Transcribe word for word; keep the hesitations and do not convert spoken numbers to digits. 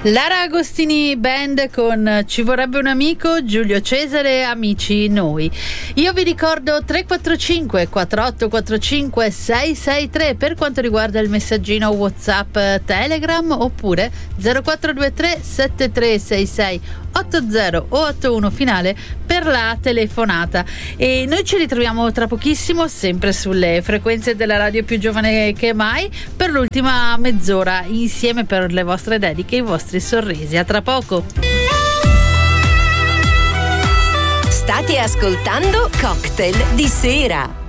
Lara Agostini Band con Ci vorrebbe un amico, Giulio Cesare, Amici noi. Io vi ricordo tre quattro cinque quattro otto quattro cinque sei sei tre per quanto riguarda il messaggino WhatsApp, Telegram, oppure zero quattro due tre sette tre sei sei otto zero o otto uno finale per la telefonata. E noi ci ritroviamo tra pochissimo sempre sulle frequenze della radio più giovane che mai per l'ultima mezz'ora insieme per le vostre dediche e i vostri sorrisi. A tra poco. State ascoltando Cocktail di sera.